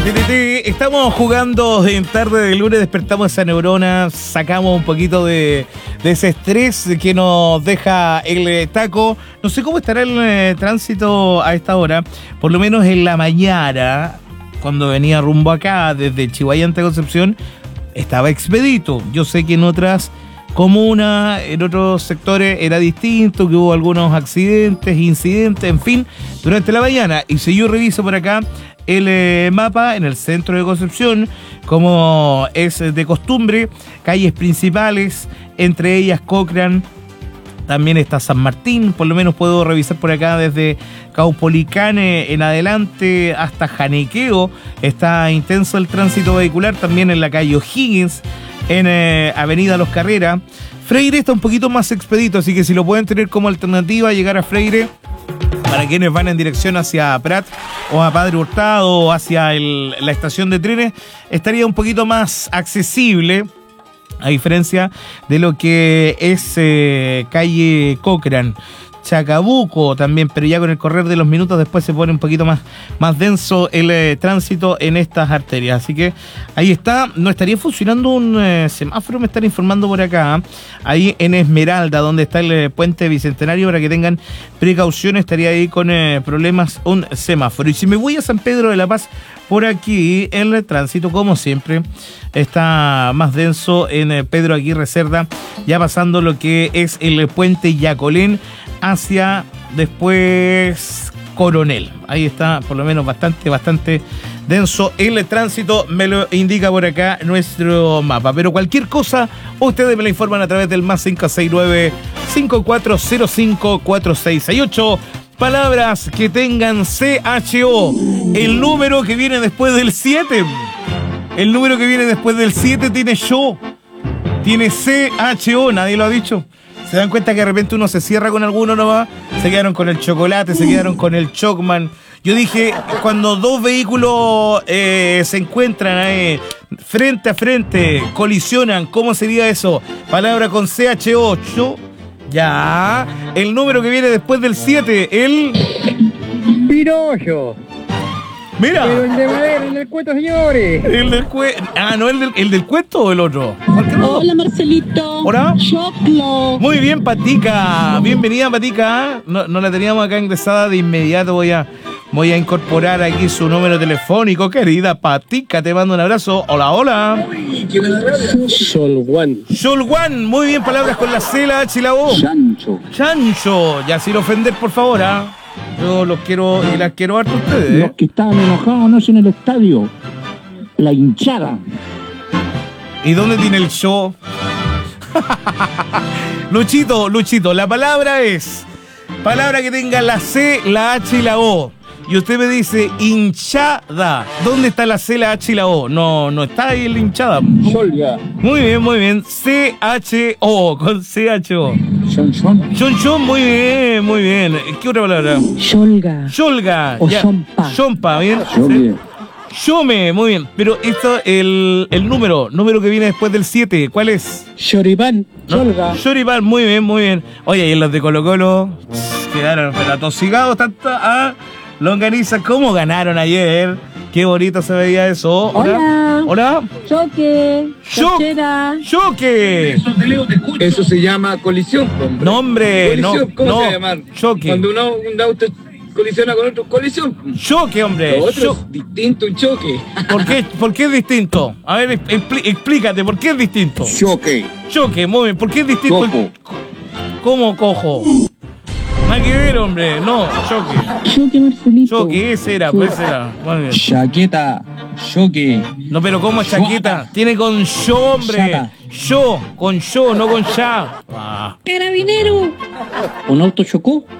Estamos jugando en tarde de lunes, despertamos esa neurona, sacamos un poquito de ese estrés que nos deja el taco. No sé cómo estará el tránsito a esta hora, por lo menos en la mañana, cuando venía rumbo acá desde Chihuayante a Concepción, estaba expedito. Yo sé que en otras comunas, en otros sectores era distinto, que hubo algunos accidentes, incidentes, en fin, durante la mañana. Y si yo reviso por acá el mapa en el centro de Concepción, como es de costumbre, calles principales, entre ellas Cochrane, también está San Martín, por lo menos puedo revisar por acá desde Caupolicán en adelante hasta Janiqueo, está intenso el tránsito vehicular, también en la calle O'Higgins, en Avenida Los Carreras. Freire está un poquito más expedito, así que si lo pueden tener como alternativa, llegar a Freire, para quienes van en dirección hacia Prat o a Padre Hurtado o hacia la estación de trenes, estaría un poquito más accesible, a diferencia de lo que es calle Cochrane. Chacabuco también, pero ya con el correr de los minutos después se pone un poquito más denso el tránsito en estas arterias. Así que ahí está, no estaría funcionando un semáforo, me están informando por acá, ahí en Esmeralda, donde está el puente Bicentenario, para que tengan precaución, estaría ahí con problemas un semáforo. Y si me voy a San Pedro de la Paz, por aquí el tránsito, como siempre, está más denso en Pedro Aguirre Cerda, ya pasando lo que es el puente Yacolén hacia después Coronel. Ahí está por lo menos bastante denso el tránsito, me lo indica por acá nuestro mapa. Pero cualquier cosa, ustedes me la informan a través del más 569-5405-4668. Palabras que tengan CHO, el número que viene después del 7. El número que viene después del 7 tiene show, tiene CHO, nadie lo ha dicho. ¿Se dan cuenta que de repente uno se cierra con alguno nomás? Se quedaron con el chocolate, se quedaron con el Chocman. Yo dije, cuando dos vehículos se encuentran frente a frente, colisionan, ¿cómo sería eso? Palabra con CHO, show. Ya, el número que viene después del 7, el Pinocchio. Mira. Pero el de madera, el del cuento, señores. El del cuento. Ah, ¿no el del cuento o el otro? Hola, Marcelito. Hola. Choclo. Muy bien, Patica. Bienvenida, Patica. No la teníamos acá ingresada de inmediato. Voy a incorporar aquí su número telefónico, querida Patica. Te mando un abrazo. Hola, hola. Sol Juan. Sol Juan. Muy bien, palabras con la C, la H y la O. Chancho. Chancho. Ya, sin ofender, por favor, Yo los quiero y las quiero harto a ustedes. Los que estaban enojados no en el estadio. La hinchada. ¿Y dónde tiene el show? Luchito, la palabra es palabra que tenga la C, la H y la O. Y usted me dice hinchada. ¿Dónde está la C, la H y la O? No está ahí la hinchada. Solga. Muy bien. C-H-O, con C-H-O. Chon, muy bien. ¿Qué otra palabra? Yolga. O ya. Yompa. Yompa, ¿bien? Yome. Yome, muy bien. Pero esto, el número que viene después del 7, ¿cuál es? Choripán. Solga. Choripán, muy bien. Oye, y en los de Colo Colo quedaron atosigados tanto a longaniza. ¿Cómo ganaron ayer? Qué bonito se veía eso. Hola. Choque. Choque. Eso se llama colisión, hombre. No, hombre, Colisión, ¿cómo se llama? Choque. Cuando un auto colisiona con otro, colisión. Choque, hombre. Lo otro es distinto, un choque. ¿Por qué es distinto? A ver, explícate, ¿por qué es distinto? Choque, muy bien. ¿Por qué es distinto? Cojo. ¿Cómo cojo? Nada que ver, hombre. No, choque. Choque, Marcelito. Choque, ese era. Muy bien. Chaqueta. Choque. No, pero ¿cómo es chaqueta? Tiene con yo, hombre. Chata. Yo, con yo, no con ya. Carabinero. ¿Un auto chocó?